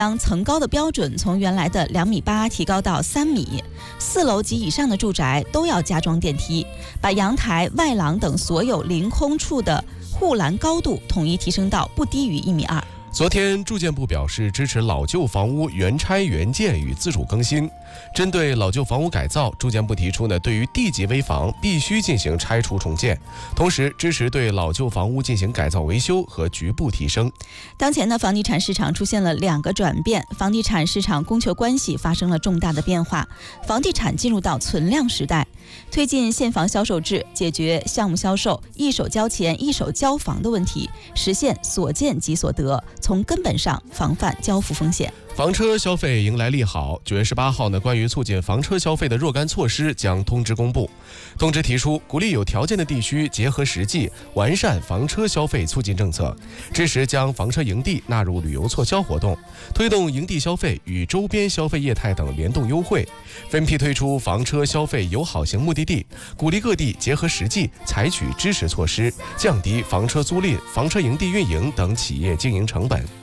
将层高的标准从原来的2.8米提高到3米，4楼及以上的住宅都要加装电梯，把阳台、外廊等所有临空处的护栏高度统一提升到不低于1.2米。 昨天，住建部表示支持老旧房屋原拆原建与自主更新。针对老旧房屋改造，住建部提出对于地级危房必须进行拆除重建，同时支持对老旧房屋进行改造维修和局部提升。 当前房地产市场出现了2个转变，房地产市场供求关系发生了重大的变化，房地产进入到存量时代，推进现房销售制，解决项目销售一手交钱一手交房的问题，实现所见即所得，从根本上防范交付风险。 房车消费迎来利好，9月18号关于促进房车消费的若干措施将通知公布。通知提出，鼓励有条件的地区结合实际，完善房车消费促进政策，支持将房车营地纳入旅游促销活动，推动营地消费与周边消费业态等联动优惠，分批推出房车消费友好型目的地，鼓励各地结合实际，采取支持措施，降低房车租赁、房车营地运营等企业经营成本。